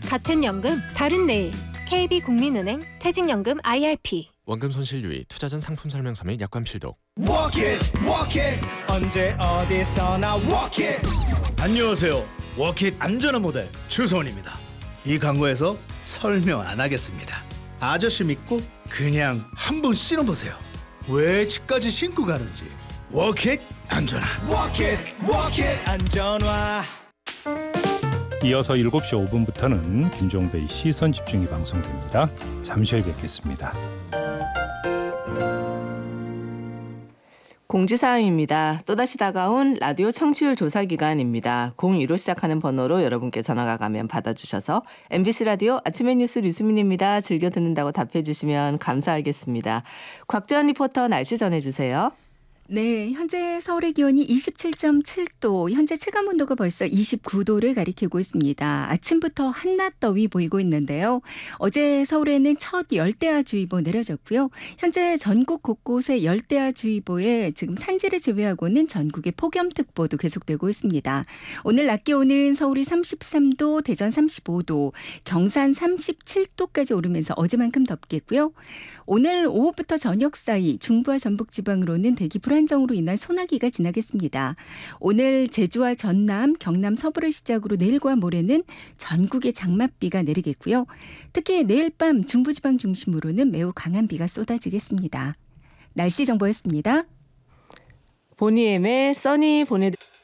같은 연금, 다른 내일. KB국민은행 퇴직연금 IRP. 원금 손실 유의, 투자 전 상품 설명서 및 약관 필독. Walk it, walk it. 언제 어디서나 walk it. 안녕하세요. 워킷 안전한 모델 주소원입니다. 이 광고에서 설명 안 하겠습니다. 아저씨 믿고 그냥 한번 신어보세요. 왜 집까지 신고 가는지. 워킷 안전한. Walk it, walk it. 안전화. 이어서 7시 5분부터는 김종배의 시선 집중이 방송됩니다. 잠시 후에 뵙겠습니다. 공지사항입니다. 또다시 다가온 라디오 청취율 조사 기간입니다. 02로 시작하는 번호로 여러분께 전화가 가면 받아주셔서 MBC 라디오 아침의 뉴스 류수민입니다. 즐겨 듣는다고 답해 주시면 감사하겠습니다. 곽재현 리포터 날씨 전해주세요. 네, 현재 서울의 기온이 27.7도, 현재 체감온도가 벌써 29도를 가리키고 있습니다. 아침부터 한낮 더위 보이고 있는데요. 어제 서울에는 첫 열대야주의보 내려졌고요. 현재 전국 곳곳에 열대야주의보에 지금 산지를 제외하고는 전국에 폭염특보도 계속되고 있습니다. 오늘 낮 기온은 서울이 33도, 대전 35도, 경산 37도까지 오르면서 어제만큼 덥겠고요. 오늘 오후부터 저녁 사이 중부와 전북 지방으로는 대기 불안정으로 인한 소나기가 지나겠습니다. 오늘 제주와 전남, 경남 서부를 시작으로 내일과 모레는 전국에 장맛비가 내리겠고요. 특히 내일 밤 중부지방 중심으로는 매우 강한 비가 쏟아지겠습니다. 날씨 정보였습니다. 보니엠의 써니 보내드립니다.